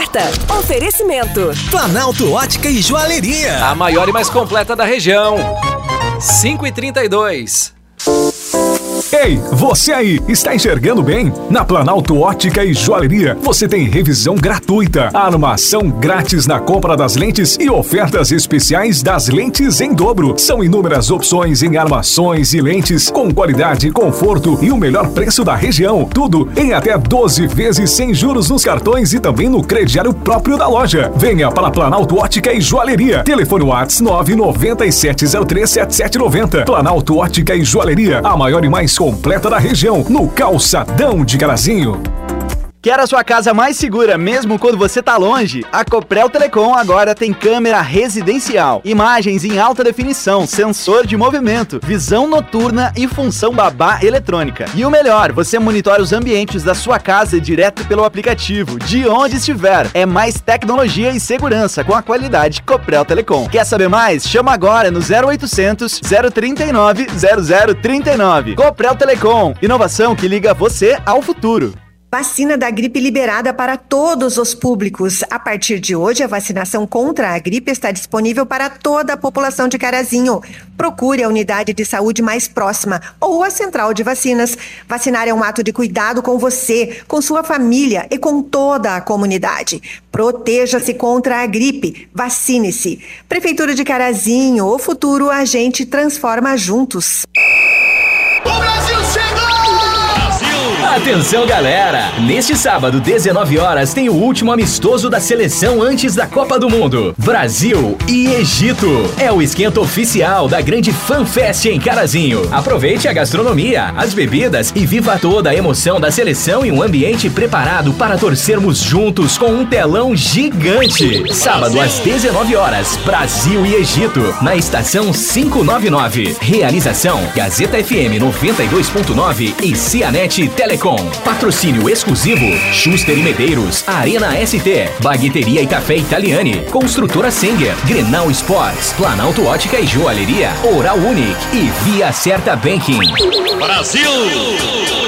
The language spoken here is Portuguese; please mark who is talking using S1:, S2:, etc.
S1: certa. Oferecimento.
S2: Planalto Ótica e Joalheria.
S3: A maior e mais completa da região. 5h32.
S4: Ei, você aí, está enxergando bem? Na Planalto Ótica e Joalheria, você tem revisão gratuita, armação grátis na compra das lentes e ofertas especiais das lentes em dobro. São inúmeras opções em armações e lentes com qualidade, conforto e o melhor preço da região. Tudo em até 12 vezes sem juros nos cartões e também no crediário próprio da loja. Venha para a Planalto Ótica e Joalheria. Telefone WhatsApp 997037790. Planalto Ótica e Joalheria, a maior e mais completa da região, no Calçadão de Carazinho.
S5: Quer a sua casa mais segura mesmo quando você tá longe? A Coprel Telecom agora tem câmera residencial, imagens em alta definição, sensor de movimento, visão noturna e função babá eletrônica. E o melhor, você monitora os ambientes da sua casa direto pelo aplicativo, de onde estiver. É mais tecnologia e segurança com a qualidade Coprel Telecom. Quer saber mais? Chama agora no 0800 039 0039. Coprel Telecom, inovação que liga você ao futuro.
S6: Vacina da gripe liberada para todos os públicos. A partir de hoje, a vacinação contra a gripe está disponível para toda a população de Carazinho. Procure a unidade de saúde mais próxima ou a central de vacinas. Vacinar é um ato de cuidado com você, com sua família e com toda a comunidade. Proteja-se contra a gripe. Vacine-se. Prefeitura de Carazinho, o futuro a gente transforma juntos.
S7: O Brasil chegou!
S8: Atenção, galera! Neste sábado, 19 horas, tem o último amistoso da seleção antes da Copa do Mundo. Brasil e Egito. É o esquenta oficial da grande FanFest em Carazinho. Aproveite a gastronomia, as bebidas e viva toda a emoção da seleção em um ambiente preparado para torcermos juntos com um telão gigante. Sábado, às 19 horas, Brasil e Egito, na estação 599. Realização Gazeta FM 92.9 e Cianet Telecom. Patrocínio exclusivo Schuster e Medeiros, Arena ST, Bagueteria e Café Italiani, Construtora Senger, Grenal Sports, Planalto Ótica e Joalheria, Oral Unique e Via Certa Banking.
S7: Brasil!